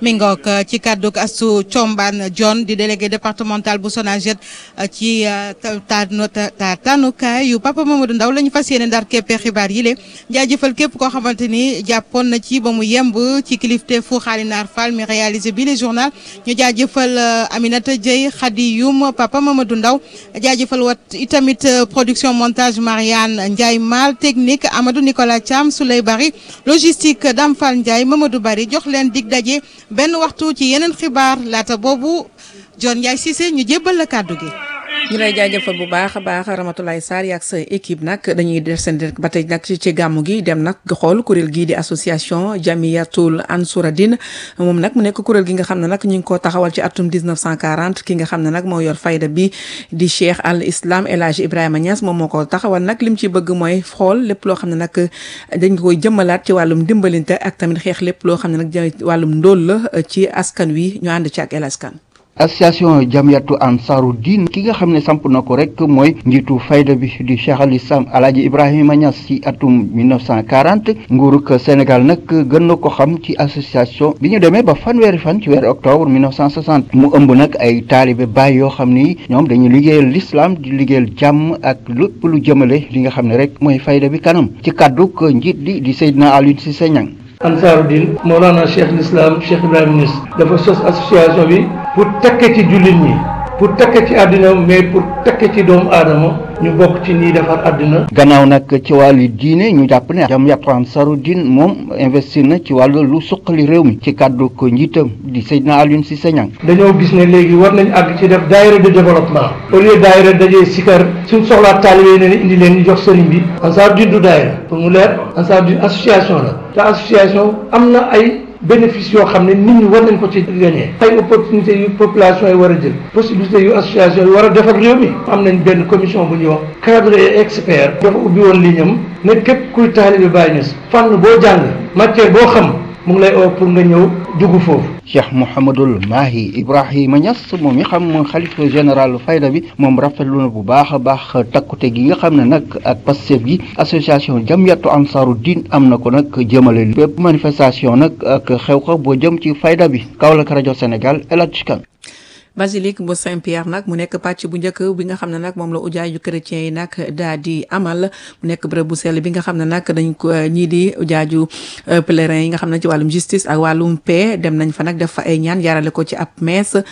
mi ngoog ci kàddug Astou Thiombane Dione di délégué départemental bu SONAGED ci tànnukaay yu Papa Mamadou Ndaw la ñu fas yéene ndar képp xibaar yi le jaajëfal képp koo xamante ni jàppoon na ci ba mu yemb ci kilifteefu Xaalinaar Fall mi réalisé bi le journal ñu jaajëfal Aminata Dieye Khady Youm Papa Mamadou Ndaw jaajëfal wat itamit production montage Marianne Ndiaye Mal technique Amadou Nicolas Thiam Souley Bari logistique Dame Fall Ndiaye Mamadou Bari jox leen dig daje benn waxtu ci yeneen xibaar laata boobu John Ndiaye Cissé ñu jébbal la kàddu gi. ñu lay jaajëfal bu baax a baax Ramatoulaye Sarr ak sa équipe nag dañuy def seen ba tey nag ci gàmmu gi dem nag xool kuréel gii di association Jamiyatul Ansouradine moom nag mu nekk kuréel gi nga xam ne nag ñu ngi ko taxawal ci atum 1940 ki nga xam ne nag moo yor fayda bi di Cheikh al Islam El Hadj Ibrahima Niass moom moo ko taxawal nag lim ci bëgg mooy xool lépp loo xam ne nag dañ koy jëmmalaat ci wàllum dimbalinte ak tamit xeex lépp loo xam ne nag wàllum ndóol la ci askan wi ñu ànd ci ak El Askan association Jamiyatu Ansaaru Diin ki nga xam ne samp na ko rek mooy njiitu fayda bi di Cheikh al Islam Alaaji Ibrahima Niass ci atum 1940 nguurug Sénégal nag gën na ko xam ci association bi ñu demee ba fanweeri fan ci weeru octobre 1960 mu ëmb nag ay taalibe baay yoo xam ni ñoom dañuy liggéeyal l'islam di liggéeyal jàmm ak lépp lu jëmale li nga xam ne rek mooy fayda bi kanam ci kàddug njiit li di Seydina Alioune Cissé Niang. Ansaaruddin Mawlana Cheikh l'Islam Cheikh Ibrahima Niass dafa sos association bi pour tekke ci jullit ñi pour tekke ci àddina mais pour tekke ci doomu aadama ñu bokk ci ñiy defar àddina. gannaaw nag ci wàllu diine ñu jàpp ne Jamiyatu Ansaaruddin moom investir na ci wàllu lu suqali réew mi ci kàddu ko njiitam di Seydina Alioune Cissé Niang. dañoo gis ne léegi war nañ àgg ci def daayira de développement au lieu daayira dajee sikar suñ soxlaa taalibe ne indi leen ñu jox sëriñ bi Ansaaruddin du daayira pour mu leer Ansaaruddin association la te association am na ay bénéfice yoo xam ne nit ñi war nañ ko ci gagné ay opportunités yu population yi war a jël possibilités yu association yi war a defar réew mi am nañ benn commission bu ñuy wax cadre et expert dafa ubbi woon li ñam ne képp kuy taalibe Baay Ñas fànn boo jàng matière boo xam mu ngi lay oo pour nga ñëw dugg foofu. Cheikh Mouhamadul Mahi Ibrahima Niass moom mi xam mooy xalifa général fayda bi moom rafetlu na bu baax a baax takkute gi nga xam ne nag ak Pastef gi association Jamiyatu Ansaaruddin am na ko nag jëmale bépp manifestation nag ak xew-xew boo jëm ci fayda bi Kaolack rajo Sénégal El Hadj Kane. basilique bu Saint-Pierre nag mu nekk pàcc bu njëkk bi nga xam ne nag moom la ujaaju chrétien yi nag daa di amal mu nekk bërëb bu sell bi nga xam ne nag dañ ko ñii di ujaaju pèlerin yi nga xam ne ci wàllum justice ak wàllum paix dem nañ fa nag def fa ay ñaan jaarale ko ci ab messe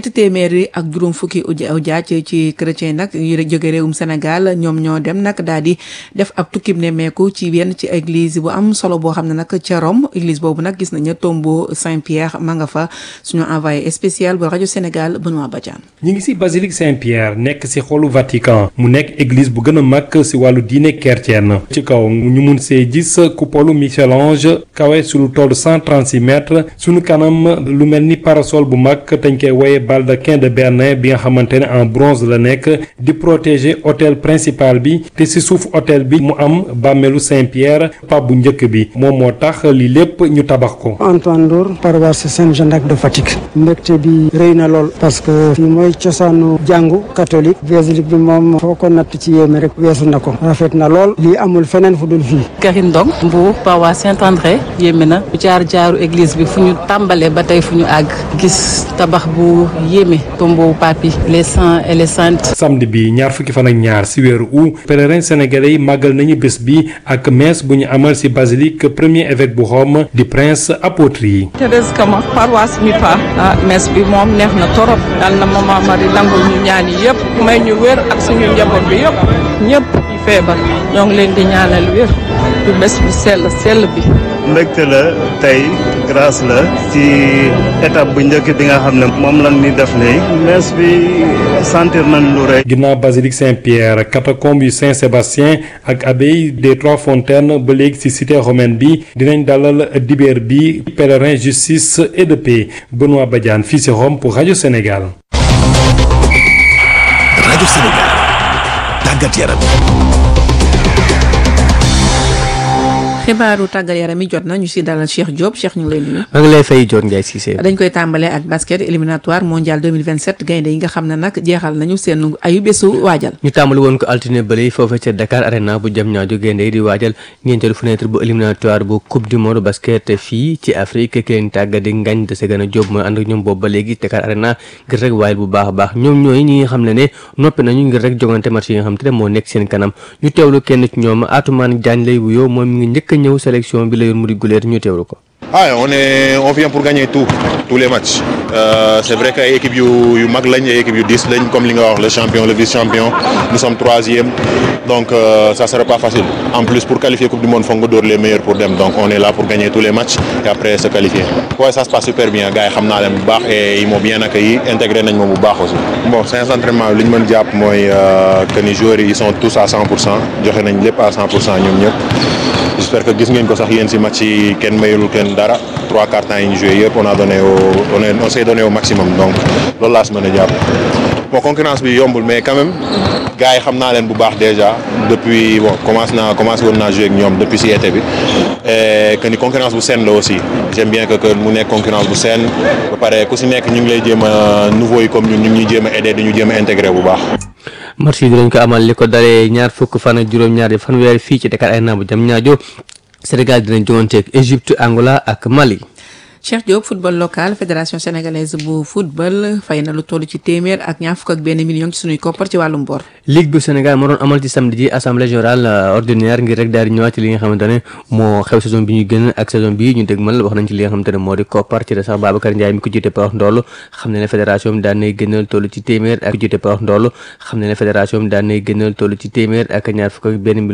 300 ak juróom fukki ujaaj ci chrétien yi nag yu jóge réewum Sénégal ñoom ñoo dem nag daa di def ab tukkib nemmeeku ci yenn ci église bu am solo boo xam ne nag ca Rome église boobu nag gis nañu tombeau Saint-Pierre ma nga fa suñu envoyé spécial bu rajo Sénégal Benoît Badiane. ñi ngi ci basilique Saint-Pierre nekk ci xolu Vatican mu nekk église bu gën a mag ci wàllu diine chrétienne ci kaw ñu mun see gis coupole Michel-Ange kawe su lu toll 136 mètres suñu kanam lu mel ni parasol bu mag dañ koy woye baldaquin de Bernin bi nga xamante ne en bronze la nekk di protéger hôtel principal bi te ci suuf hôtel bi mu am bàmmeelu Saint-Pierre pape bu njëkk bi moom moo tax li lépp ñu tabax ko. Antoine Ndour paroisse Saint-Jean d'Arc de Fatick mbégte bi rëy na lool parce que fii mooy cosaanu jàngu catholique basilique bi moom foo ko natt ci yéeme rek weesu na ko rafet na lool lii amul feneen fu dul fii. Karine Ndong Mbour paroisse Saint-André yéeme na jaar-jaaru église bi fu ñu tàmbalee ba tey fu ñu àgg gis tabax bu yéeme tombeau pape les saints et les saintes. samedi bi ñaar fukki fan ak ñaar ci weeru août pèlerins sénégalais yi màggal nañu bés bi ak messe bu ñu amal ci basilique premier évêque bu Rome di prince apôtre yi. Thérèse Kama paroisse Mipa messe bi moom neex na torop dal na Maman Marie nangul ñu ñaan yi yëpp may ñu wér ak suñu njaboot bi yëpp ñëpp ñu feebar ñoo ngi leen di ñaanal wér du bés bu sell bi. mbégte la tey grâce la ci étape bu njëkk bi nga xam ne moom lan ni def nii messe bi sentir nañ lu rëy. ginnaaw basilique Saint-Pierre catacombe yu Saint-Sébastien ak abbaye des Trois Fontaines ba léegi ci cité romaine bi dinañ dalal dibéer bi pèlerin justice et de paix Benoît Badiane fii ci Rome pour rajo Sénégal. rajo Sénégal tàggat yaram. xibaaru tàggat yaram yi jot na ñu si dalal Cheikh Diop Cheikh ñu ngi lay nuyu. maa ngi lay fay Dior Ndiaye Cissé. dañ koy tàmbalee ak basket éliminatoire mondial 2027 gaynde yi nga xam ne nag jeexal nañu seen ayu bésu waajal. ñu tàmbali woon ko altine bële foofee ca Dakar Arena bu Diamniadio gaynde yi di waajal ñeenteelu fenêtre bu éliminatoire bu coupe du monde basket fii ci Afrique ki leen tàggat di Ngagne Desegana Diop mooy ànd ak ñoom boobu ba léegi Dakar Arena ngir rek waayal bu baax a baax ñoom ñooy ñi nga xam ne noppi nañu ngir rek jogante match yi nga xam te ne moo nekk seen kanam ñu teewlu kenn ci ñoom Atoumane Diagne lay wuyoo moom mi ngi njëkk a ñëw sélection bi la yoon mu di guleet ñu teewlu ko. on vient pour gagner tous les matchs. C'est vrai que ay équipe yu mag lañ ay équipe yu 10 lañ comme li nga wax le champion le vice-champion nous sommes 3e donc ça sera pas facile en plus pour qualifier coupe du monde foog nga dóor les meilleurs pour dem donc on est là pour gagner tous les matchs et après se qualifier. Ouais, ça se passe super bien gars yi xam naa leen bu baax et ils m'ont bien accueilli intégré nañ ma bu baax aussi. Bon séance d'entraînement li ñu mën jàpp mooy que ni joueurs yi ils sont tous à 100% joxe nañ lépp à 100% ñoom ñëpp. J'espère que gis ngeen ko sax yéen ci match yi kenn mayulul kenn dara 3/4 temps yi ñu joué yëpp on s'est donné au maximum donc loolu laa si mën a jàpp. Bon concurrence bi yombul mais quand même gars yi xam naa leen bu baax déjà depuis bon commencé woon naa joué ak ñoom depuis ci été bi et que ni concurrence bu saine la aussi j'aime bien que mu nekk concurrence bu saine ba pare ku ci nekk ñu ngi lay jéem a nouveau yi comme ñun ñu ngi ñuy jéem a aider di ñu jéem a intégré bu baax. match yi dinañ ko amal li ko dalee ñaar fukk fan ak juróom-ñaar fanweer fii ci Dakar Arena bu Diamniadio Sénégal dinañ joŋanteeg Égypte Angola ak Mali. Cheikh Diop football local fédération sénégalaise bu football fay na lu toll ci téeméer ak ñaar fukk ak benn million ci sunuy koppar ci wàllum bor. Ligue bu Sénégal moo doon amal ci samedi ji assemblée générale ordinaire ngir rek daal di ñëwaat ci li nga xamante ne moo xew saison bi ñu gën ak saison bi ñu dégmal wax nañ ci li nga xamante ne moo di koppar ci la sax Babacar Ndiaye mi ko jiite Porox Ndollu xam ne ne fédération bi daan nay gënal toll ci téeméer ak jiite Porox Ndollu xam ne ne fédération bi daan nay gënal toll ci téeméer ak ñaar fukk ak benn